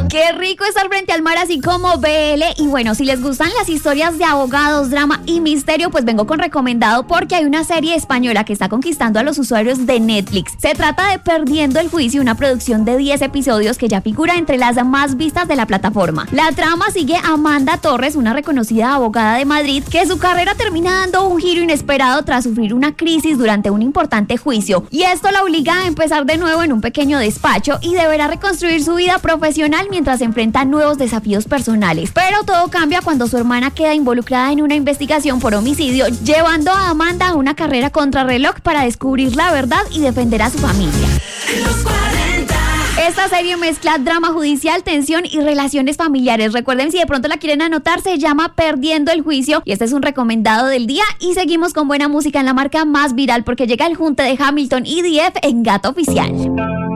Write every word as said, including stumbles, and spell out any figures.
Qué rico estar frente al mar así como B L. Y bueno, si les gustan las historias de abogados, drama y misterio, pues vengo con recomendado porque hay una serie española que está conquistando a los usuarios de Netflix. Se trata de Perdiendo el Juicio, una producción de diez episodios que ya figura entre las más vistas de la plataforma. La trama sigue a Amanda Torres, una reconocida abogada de Madrid, que su carrera termina dando un giro inesperado tras sufrir una crisis durante un importante juicio. Y esto la obliga a empezar de nuevo en un pequeño despacho y deberá reconstruir su vida profesional mientras enfrenta nuevos desafíos personales. Pero todo cambia cuando su hermana queda involucrada en una investigación por homicidio, llevando a Amanda a una carrera contrarreloj para descubrir la verdad y defender a su familia. Esta serie mezcla drama judicial, tensión y relaciones familiares. Recuerden, si de pronto la quieren anotar, se llama Perdiendo el Juicio y este es un recomendado del día. Y seguimos con buena música en la marca más viral porque llega el junte de Hamilton y D F en Gato Oficial.